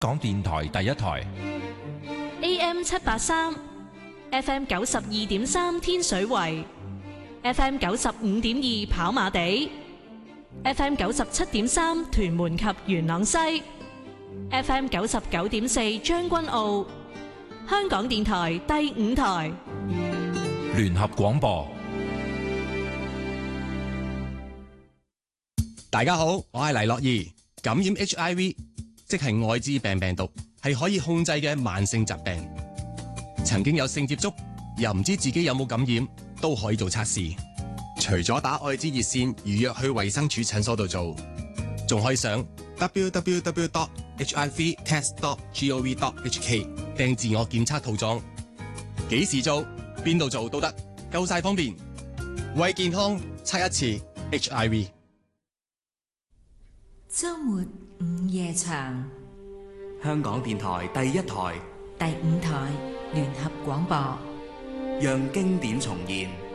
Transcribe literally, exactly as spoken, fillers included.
港電台第一台 A M 七八三 F M 九十二點三天水圍 F M 九十五點二跑馬地 F M 九十七點三屯門及元朗西 F M 九十九點四將軍澳。香港電台第五台聯合廣播。 大家好，我係黎樂儀。感染 H I V 即係愛滋病病毒，係可以控制嘅慢性疾病。曾經有性接觸又唔知自己有冇感染，都可以做測試。除咗打愛滋熱線預約去衛生署診所度做，仲可以上 w w w dot h i v test dot gov dot h k 訂自我檢測套裝。幾時做邊度做都得，夠晒方便。為健康測一次 H I V。 周末午夜場， 香港電台第一台、 第五台聯合廣播， 讓經典重現。